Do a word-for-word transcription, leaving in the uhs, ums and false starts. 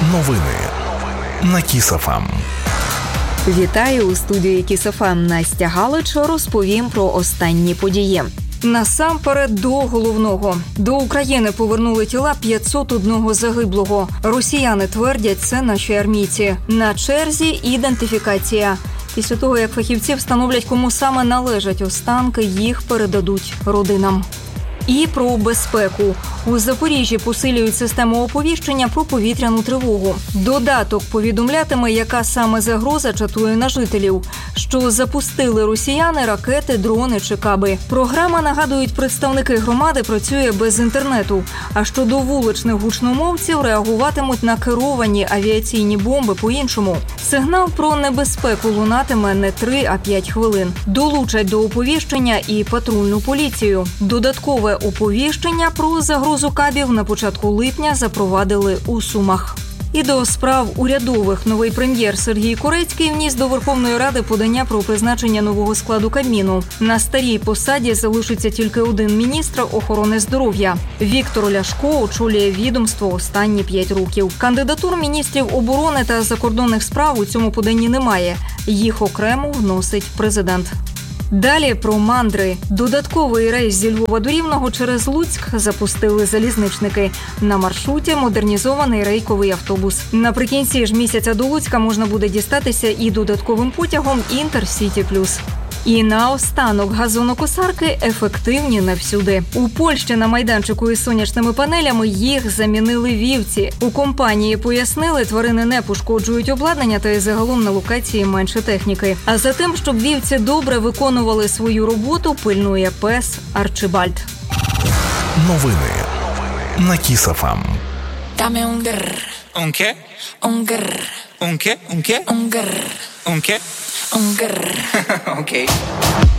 Новини на Кіс-ФМ. Вітаю у студії Кіс-ФМ. Настя Галич. Розповім про останні події. Насамперед до головного. До України повернули тіла п'ятсот одного загиблого. Росіяни твердять, це наші армійці. На черзі ідентифікація. Після того, як фахівці встановлять, кому саме належать останки, їх передадуть родинам. І про безпеку. У Запоріжжі посилюють систему оповіщення про повітряну тривогу. Додаток повідомлятиме, яка саме загроза чатує на жителів. Що запустили росіяни ракети, дрони чи каби. Програма, нагадують представники громади, працює без інтернету. А щодо вуличних гучномовців, реагуватимуть на керовані авіаційні бомби по-іншому. Сигнал про небезпеку лунатиме не три, а п'ять хвилин. Долучать до оповіщення і патрульну поліцію. Додаткове оповіщення про загрозу кабів на початку липня запровадили у Сумах. І до справ урядових. Новий прем'єр Сергій Корецький вніс до Верховної Ради подання про призначення нового складу Кабміну. На старій посаді залишиться тільки один міністр охорони здоров'я. Віктор Ляшко очолює відомство останні п'ять років. Кандидатур міністрів оборони та закордонних справ у цьому поданні немає. Їх окремо вносить президент. Далі про мандри. Додатковий рейс зі Львова до Рівного через Луцьк запустили залізничники. На маршруті модернізований рейковий автобус. Наприкінці ж місяця до Луцька можна буде дістатися і додатковим потягом «Інтерсіті Плюс». І наостанок, газонокосарки ефективні не всюди. У Польщі на майданчику із сонячними панелями їх замінили вівці. У компанії пояснили, тварини не пошкоджують обладнання та й загалом на локації менше техніки. А за тим, щоб вівці добре виконували свою роботу, пильнує пес Арчибальд. Новини на Кіс-ФМ. Dame un grr. Un qué? Un grr. Un qué? Un qué? Un grr. Un qué? Un grr. Okay.